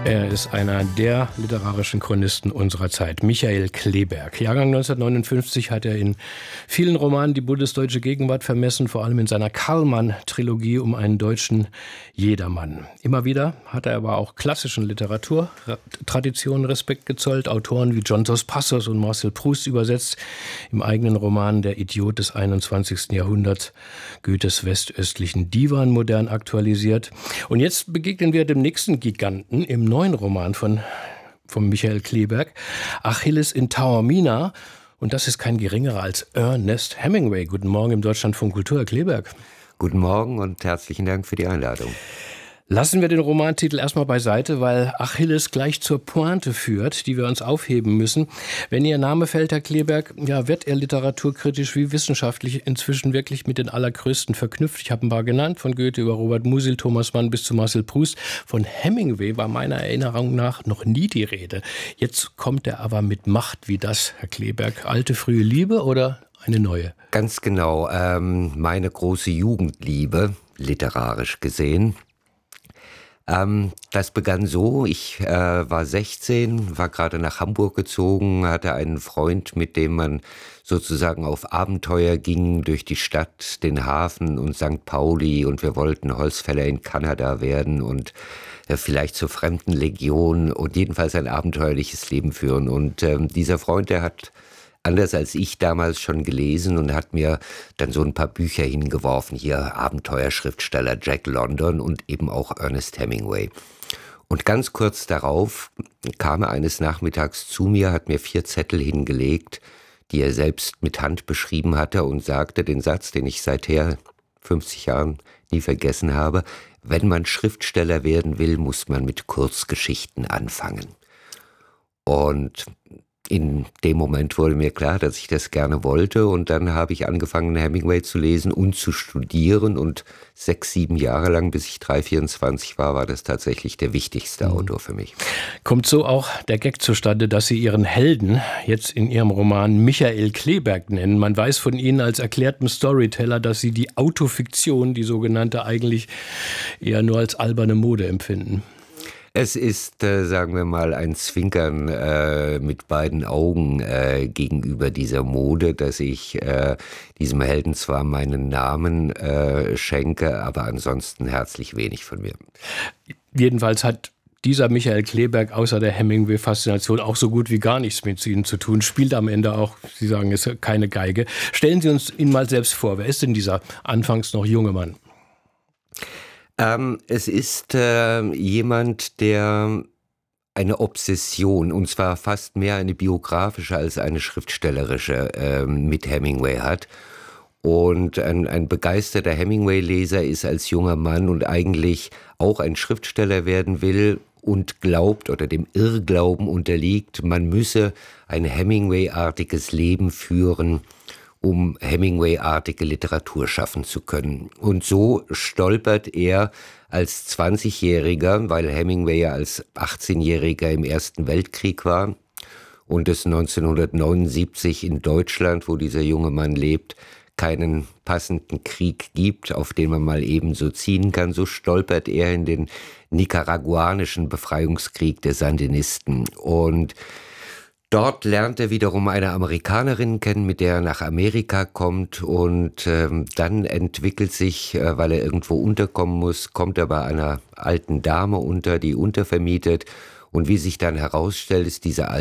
Er ist einer der literarischen Chronisten unserer Zeit, Michael Kleeberg. Jahrgang 1959 hat er in vielen Romanen die bundesdeutsche Gegenwart vermessen, vor allem in seiner Karlmann-Trilogie um einen deutschen Jedermann. Immer wieder hat er aber auch klassischen Literaturtraditionen Respekt gezollt, Autoren wie John Dos Passos und Marcel Proust übersetzt, im eigenen Roman Der Idiot des 21. Jahrhunderts, Goethes westöstlichen Divan modern aktualisiert. Und jetzt begegnen wir dem nächsten Giganten im neuen Roman von Michael Kleeberg, Achilles in Taormina. Und das ist kein geringerer als Ernest Hemingway. Guten Morgen im Deutschlandfunk Kultur, Herr Kleeberg. Guten Morgen und herzlichen Dank für die Einladung. Lassen wir den Romantitel erstmal beiseite, weil Achilles gleich zur Pointe führt, die wir uns aufheben müssen. Wenn Ihr Name fällt, Herr Kleeberg, ja, wird er literaturkritisch wie wissenschaftlich inzwischen wirklich mit den Allergrößten verknüpft. Ich habe ein paar genannt, von Goethe über Robert Musil, Thomas Mann bis zu Marcel Proust. Von Hemingway war meiner Erinnerung nach noch nie die Rede. Jetzt kommt er aber mit Macht wie das, Herr Kleeberg. Alte, frühe Liebe oder eine neue? Ganz genau, meine große Jugendliebe, literarisch gesehen. Das begann so, ich war 16, war gerade nach Hamburg gezogen, hatte einen Freund, mit dem man sozusagen auf Abenteuer ging, durch die Stadt, den Hafen und St. Pauli, und wir wollten Holzfäller in Kanada werden und vielleicht zur Fremdenlegion und jedenfalls ein abenteuerliches Leben führen. Und dieser Freund, der hat anders als ich damals schon gelesen und hat mir dann so ein paar Bücher hingeworfen, hier Abenteuerschriftsteller Jack London und eben auch Ernest Hemingway. Und ganz kurz darauf kam er eines Nachmittags zu mir, hat mir 4 Zettel hingelegt, die er selbst mit Hand beschrieben hatte, und sagte den Satz, den ich seither 50 Jahren nie vergessen habe: Wenn man Schriftsteller werden will, muss man mit Kurzgeschichten anfangen. Und in dem Moment wurde mir klar, dass ich das gerne wollte, und dann habe ich angefangen, Hemingway zu lesen und zu studieren, und 6, 7 Jahre lang, bis ich 3, 24 war das tatsächlich der wichtigste Autor für mich. Kommt so auch der Gag zustande, dass Sie Ihren Helden jetzt in Ihrem Roman Michael Kleeberg nennen. Man weiß von Ihnen als erklärtem Storyteller, dass Sie die Autofiktion, die sogenannte, eigentlich eher nur als alberne Mode empfinden. Es ist, sagen wir mal, ein Zwinkern mit beiden Augen gegenüber dieser Mode, dass ich diesem Helden zwar meinen Namen schenke, aber ansonsten herzlich wenig von mir. Jedenfalls hat dieser Michael Kleeberg außer der Hemingway-Faszination auch so gut wie gar nichts mit Ihnen zu tun, spielt am Ende auch, Sie sagen, es ist keine Geige. Stellen Sie uns ihn mal selbst vor. Wer ist denn dieser anfangs noch junge Mann? Es ist jemand, der eine Obsession, und zwar fast mehr eine biografische als eine schriftstellerische, mit Hemingway hat. Und ein begeisterter Hemingway-Leser ist als junger Mann und eigentlich auch ein Schriftsteller werden will und glaubt oder dem Irrglauben unterliegt, man müsse ein Hemingway-artiges Leben führen, um Hemingway-artige Literatur schaffen zu können. Und so stolpert er als 20-Jähriger, weil Hemingway ja als 18-Jähriger im Ersten Weltkrieg war und es 1979 in Deutschland, wo dieser junge Mann lebt, keinen passenden Krieg gibt, auf den man mal eben so ziehen kann, so stolpert er in den nicaraguanischen Befreiungskrieg der Sandinisten. Und dort lernt er wiederum eine Amerikanerin kennen, mit der er nach Amerika kommt, und dann entwickelt sich, weil er irgendwo unterkommen muss, kommt er bei einer alten Dame unter, die untervermietet, und wie sich dann herausstellt, ist diese